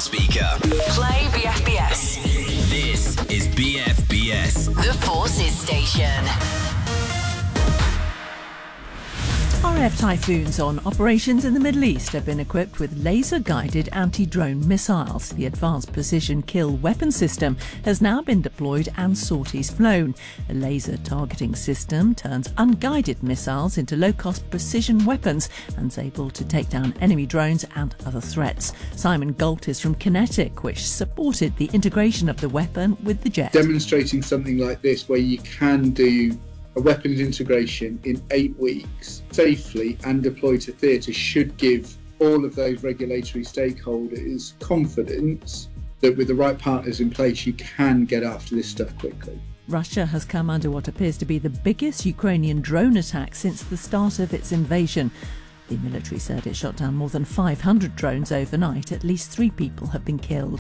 smart speaker. Play BFBS. This is BFBS. The Forces Station. RAF Typhoons on operations in the Middle East have been equipped with laser-guided anti-drone missiles. The Advanced Precision Kill Weapon System has now been deployed and sorties flown. A laser targeting system turns unguided missiles into low-cost precision weapons and is able to take down enemy drones and other threats. Simon Galt is from Kinetic, which supported the integration of the weapon with the jet. Demonstrating something like this where you can do a weapons integration in 8 weeks safely and deploy to theatre should give all of those regulatory stakeholders confidence that with the right partners in place you can get after this stuff quickly. Russia has come under what appears to be the biggest Ukrainian drone attack since the start of its invasion. The military said it shot down more than 500 drones overnight. At least 3 people have been killed.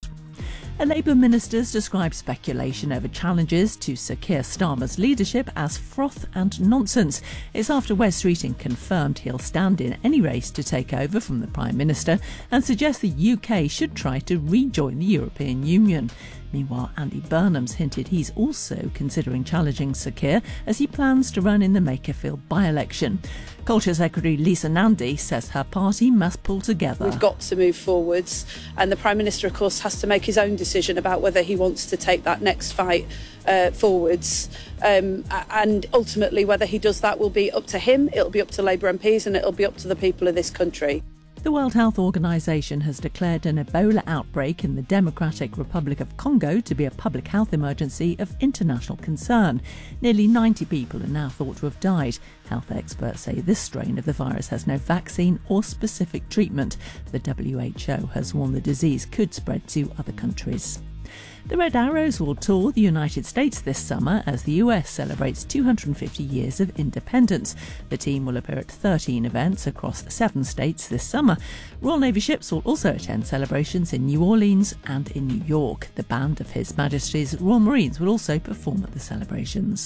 A Labour minister's described speculation over challenges to Sir Keir Starmer's leadership as froth and nonsense. It's after Wes Streeting confirmed he'll stand in any race to take over from the Prime Minister and suggests the UK should try to rejoin the European Union. Meanwhile, Andy Burnham's hinted he's also considering challenging Sir Keir as he plans to run in the Makerfield by-election. Culture Secretary Lisa Nandy says her party must pull together. We've got to move forwards, and the Prime Minister, of course, has to make his own decision about whether he wants to take that next fight forwards. And ultimately, whether he does that will be up to him, it'll be up to Labour MPs, and it'll be up to the people of this country. The World Health Organization has declared an Ebola outbreak in the Democratic Republic of Congo to be a public health emergency of international concern. Nearly 90 people are now thought to have died. Health experts say this strain of the virus has no vaccine or specific treatment. The WHO has warned the disease could spread to other countries. The Red Arrows will tour the United States this summer as the US celebrates 250 years of independence. The team will appear at 13 events across 7 states this summer. Royal Navy ships will also attend celebrations in New Orleans and in New York. The band of His Majesty's Royal Marines will also perform at the celebrations.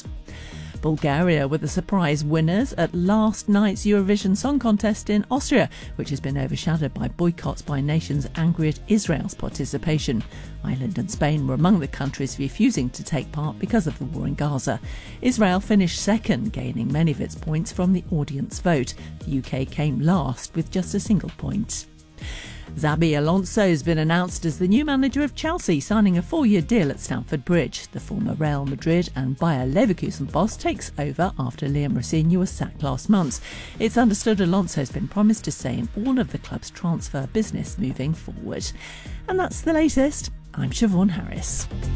Bulgaria were the surprise winners at last night's Eurovision Song Contest in Austria, which has been overshadowed by boycotts by nations angry at Israel's participation. Ireland and Spain were among the countries refusing to take part because of the war in Gaza. Israel finished second, gaining many of its points from the audience vote. The UK came last with just a single point. Xabi Alonso has been announced as the new manager of Chelsea, signing a 4-year deal at Stamford Bridge. The former Real Madrid and Bayer Leverkusen boss takes over after Liam Rosenior was sacked last month. It's understood Alonso has been promised to say in all of the club's transfer business moving forward. And that's the latest. I'm Siobhan Harris.